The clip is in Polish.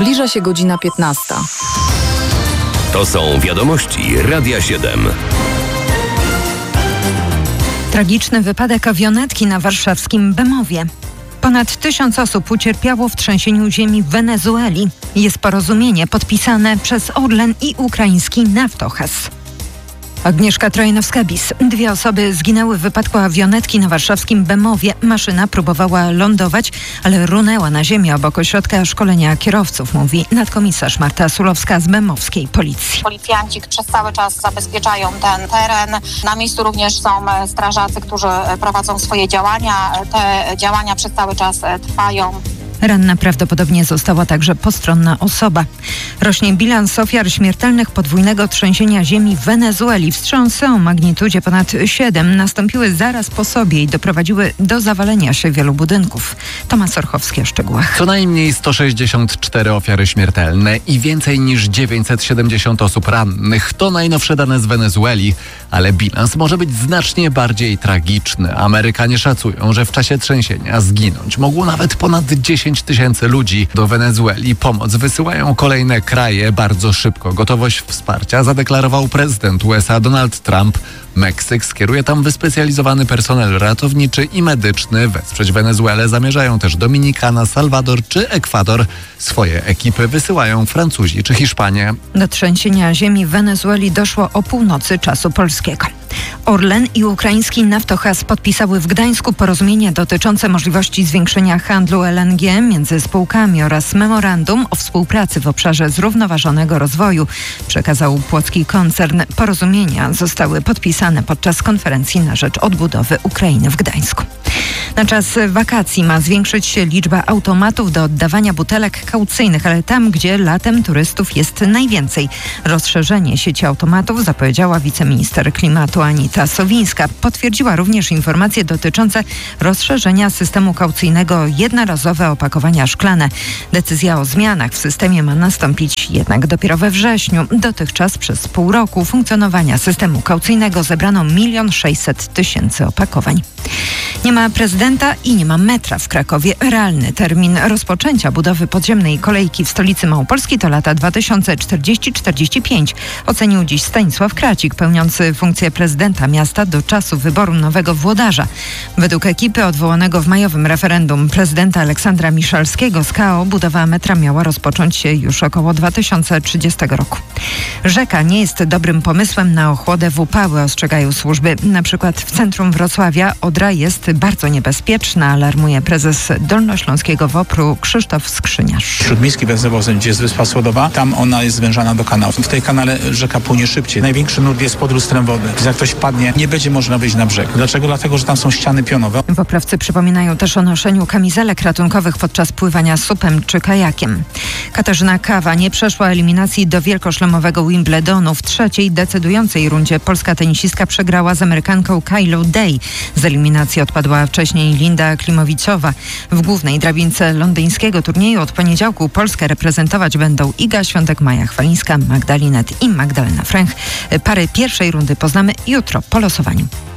Zbliża się godzina 15. To są wiadomości Radia 7. Tragiczny wypadek awionetki na warszawskim Bemowie. Ponad 1000 osób ucierpiało w trzęsieniu ziemi w Wenezueli. Jest porozumienie podpisane przez Orlen i ukraiński Naftogaz. Agnieszka Trojanowska-Bis. 2 osoby zginęły w wypadku awionetki na warszawskim Bemowie. Maszyna próbowała lądować, ale runęła na ziemię obok ośrodka szkolenia kierowców, mówi nadkomisarz Marta Sulowska z bemowskiej policji. Policjanci przez cały czas zabezpieczają ten teren. Na miejscu również są strażacy, którzy prowadzą swoje działania. Te działania przez cały czas trwają. Ranna prawdopodobnie została także postronna osoba. Rośnie bilans ofiar śmiertelnych podwójnego trzęsienia ziemi w Wenezueli. Wstrząsy o magnitudzie ponad 7 nastąpiły zaraz po sobie i doprowadziły do zawalenia się wielu budynków. Tomasz Orchowski o szczegółach. Co najmniej 164 ofiary śmiertelne i więcej niż 970 osób rannych. To najnowsze dane z Wenezueli, ale bilans może być znacznie bardziej tragiczny. Amerykanie szacują, że w czasie trzęsienia zginąć mogło nawet ponad 10 tysięcy ludzi. Do Wenezueli pomoc wysyłają kolejne kraje bardzo szybko. Gotowość wsparcia zadeklarował prezydent USA Donald Trump. Meksyk skieruje tam wyspecjalizowany personel ratowniczy i medyczny. Wesprzeć Wenezuelę zamierzają też Dominikana, Salwador czy Ekwador. Swoje ekipy wysyłają Francuzi czy Hiszpanie. Do trzęsienia ziemi w Wenezueli doszło o północy czasu polskiego. Orlen i ukraiński Naftogaz podpisały w Gdańsku porozumienie dotyczące możliwości zwiększenia handlu LNG między spółkami oraz memorandum o współpracy w obszarze zrównoważonego rozwoju, przekazał płocki koncern. Porozumienia zostały podpisane podczas konferencji na rzecz odbudowy Ukrainy w Gdańsku. Na czas wakacji ma zwiększyć się liczba automatów do oddawania butelek kaucyjnych, ale tam, gdzie latem turystów jest najwięcej. Rozszerzenie sieci automatów zapowiedziała wiceminister klimatu Anita Sowińska. Potwierdziła również informacje dotyczące rozszerzenia systemu kaucyjnego jednorazowe opakowania szklane. Decyzja o zmianach w systemie ma nastąpić jednak dopiero we wrześniu. Dotychczas przez pół roku funkcjonowania systemu kaucyjnego zebrano 1 600 000 opakowań. Nie ma prezydenta i nie ma metra w Krakowie. Realny termin rozpoczęcia budowy podziemnej kolejki w stolicy Małopolski to lata 2040-45. Ocenił dziś Stanisław Kracik, pełniący funkcję prezydenta miasta do czasu wyboru nowego włodarza. Według ekipy odwołanego w majowym referendum prezydenta Aleksandra Miszalskiego z KO budowa metra miała rozpocząć się już około 2030 roku. Rzeka nie jest dobrym pomysłem na ochłodę w upały, ostrzegają służby. Na przykład w centrum Wrocławia Odra jest bardzo niebezpieczna, alarmuje prezes Dolnośląskiego WOPR-u Krzysztof Skrzyniarz. Śródmiejski węzeł, gdzie jest Wyspa Słodowa, tam ona jest zwężana do kanału. W tej kanale rzeka płynie szybciej. Największy nurt jest pod lustrem wody. Jak ktoś wpadnie, nie będzie można wyjść na brzeg. Dlaczego? Dlatego, że tam są ściany pionowe. Woprawcy przypominają też o noszeniu kamizelek ratunkowych podczas pływania supem czy kajakiem. Katarzyna Kawa nie przeszła eliminacji do wielkoszlemowego Wimbledonu. W trzeciej decydującej rundzie polska tenisistka przegrała z Amerykanką Kylie Day. Z eliminacji odpadła wcześniej Linda Klimowiczowa. W głównej drabince londyńskiego turnieju od poniedziałku Polskę reprezentować będą Iga Świątek-Maja Chwalińska, Magda Linet i Magdalena Fręch. Pary pierwszej rundy poznamy jutro po losowaniu.